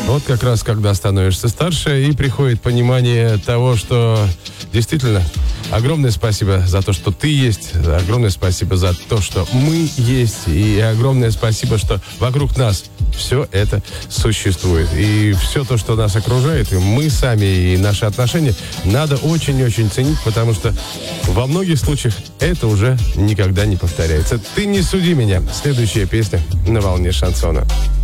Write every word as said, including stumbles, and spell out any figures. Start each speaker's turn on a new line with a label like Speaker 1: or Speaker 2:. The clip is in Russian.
Speaker 1: Вот как раз, когда становишься старше, и приходит понимание того, что действительно огромное спасибо за то, что ты есть, огромное спасибо за то, что мы есть, и огромное спасибо, что вокруг нас все это существует. И все то, что нас окружает, и мы сами, и наши отношения, надо очень-очень ценить, потому что во многих случаях это уже никогда не повторяется. «Ты не суди меня». Следующая песня на волне шансона.